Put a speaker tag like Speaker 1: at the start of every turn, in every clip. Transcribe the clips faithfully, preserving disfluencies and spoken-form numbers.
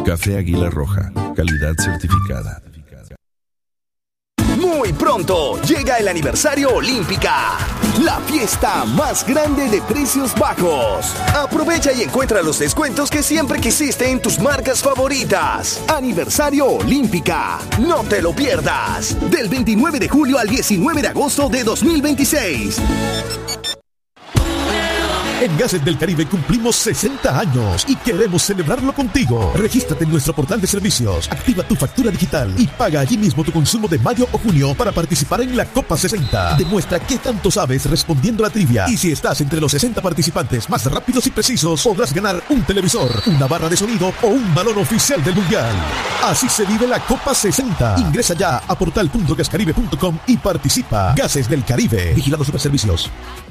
Speaker 1: Café Águila Roja, calidad certificada.
Speaker 2: Muy pronto llega el aniversario Olímpica, la fiesta más grande de precios bajos. Aprovecha y encuentra los descuentos que siempre quisiste en tus marcas favoritas. Aniversario Olímpica, no te lo pierdas. Del veintinueve de julio al diecinueve de agosto de dos mil veintiséis.
Speaker 3: En Gases del Caribe cumplimos sesenta años y queremos celebrarlo contigo. Regístrate en nuestro portal de servicios, activa tu factura digital y paga allí mismo tu consumo de mayo o junio para participar en la Copa sesenta. Demuestra qué tanto sabes respondiendo a la trivia. Y si estás entre los sesenta participantes más rápidos y precisos, podrás ganar un televisor, una barra de sonido o un balón oficial del Mundial. Así se vive la Copa sesenta. Ingresa ya a portal punto gascaribe punto com y participa. Gases del Caribe. Vigilado Superservicios.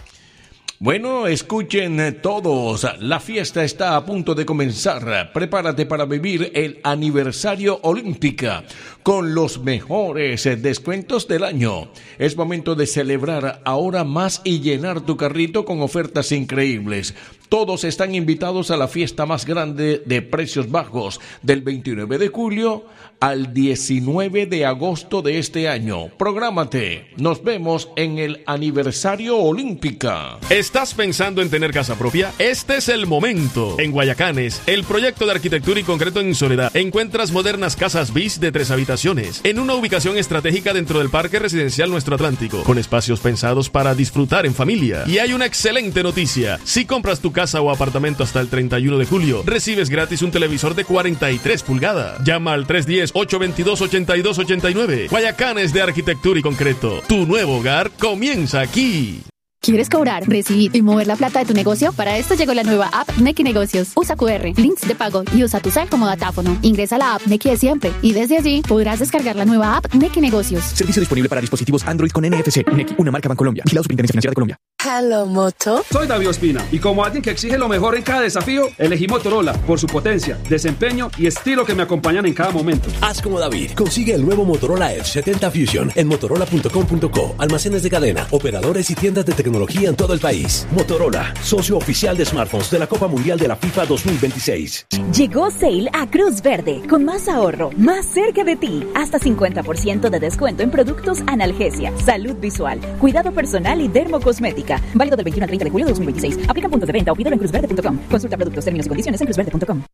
Speaker 4: Bueno, escuchen todos, la fiesta está a punto de comenzar. Prepárate para vivir el aniversario Olímpica con los mejores descuentos del año. Es momento de celebrar ahora más y llenar tu carrito con ofertas increíbles. Todos están invitados a la fiesta más grande de precios bajos del veintinueve de julio al diecinueve de agosto de este año. Prográmate. Nos vemos en el aniversario Olímpica.
Speaker 5: ¿Estás pensando en tener casa propia? Este es el momento. En Guayacanes, el proyecto de arquitectura y concreto en Soledad, encuentras modernas casas bis de tres habitaciones, en una ubicación estratégica dentro del Parque Residencial Nuestro Atlántico, con espacios pensados para disfrutar en familia. Y hay una excelente noticia. Si compras tu casa o apartamento hasta el treinta y uno de julio, recibes gratis un televisor de cuarenta y tres pulgadas. Llama al tres uno cero, ocho dos dos, ocho dos ocho nueve. Guayacanes de arquitectura y concreto. Tu nuevo hogar comienza aquí.
Speaker 6: ¿Quieres cobrar, recibir y mover la plata de tu negocio? Para esto llegó la nueva app Nequi Negocios. Usa cu erre, links de pago y usa tu cel como datáfono. Ingresa a la app Nequi de siempre y desde allí podrás descargar la nueva app Nequi Negocios.
Speaker 7: Servicio disponible para dispositivos Android con N F C. Nequi, una marca Bancolombia. Vigilado Superintendencia Financiera de Colombia.
Speaker 8: Hello, Moto.
Speaker 9: Soy David Ospina y como alguien que exige lo mejor en cada desafío, elegí Motorola por su potencia, desempeño y estilo que me acompañan en cada momento.
Speaker 10: Haz como David. Consigue el nuevo Motorola Edge setenta Fusion en motorola punto com punto co. Almacenes de cadena, operadores y tiendas de tecnología en todo el país. Motorola, socio oficial de smartphones de la Copa Mundial de la FIFA dos mil veintiséis.
Speaker 11: Llegó Sale a Cruz Verde, con más ahorro, más cerca de ti. Hasta cincuenta por ciento de descuento en productos analgesia, salud visual, cuidado personal y dermocosmética. Válido del veintiuno al treinta de julio de dos mil veintiséis. Aplican puntos de venta o pídelo en cruz verde punto com. Consulta productos, términos y condiciones en cruz verde punto com.